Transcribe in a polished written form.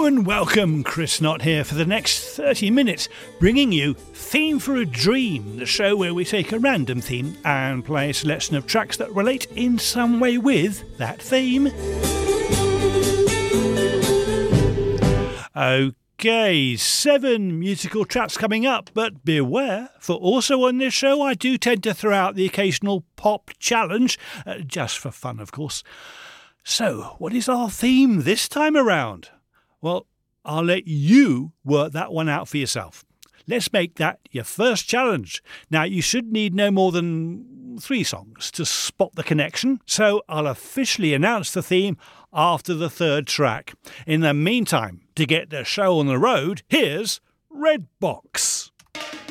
and welcome, Chris Knott here for the next 30 minutes, bringing you Theme for a Dream, the show where we take a random theme and play a selection of tracks that relate in some way with that theme. Okay, 7 musical tracks coming up, but beware, for also on this show I do tend to throw out the occasional pop challenge, just for fun of course. So, what is our theme this time around? Well, I'll let you work that one out for yourself. Let's make that your first challenge. Now, you should need no more than 3 songs to spot the connection, so I'll officially announce the theme after the 3rd track. In the meantime, to get the show on the road, here's Red Box.